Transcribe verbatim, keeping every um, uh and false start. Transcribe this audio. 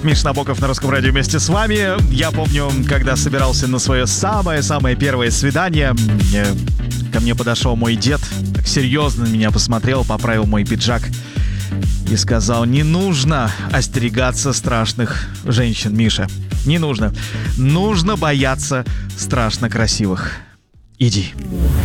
Миша Набоков на Русском радио вместе с вами. Я помню, когда собирался на свое самое-самое первое свидание, мне, ко мне подошел мой дед, так серьезно на меня посмотрел, поправил мой пиджак и сказал: не нужно остерегаться страшных женщин, Миша. Не нужно. Нужно бояться страшно красивых. Иди.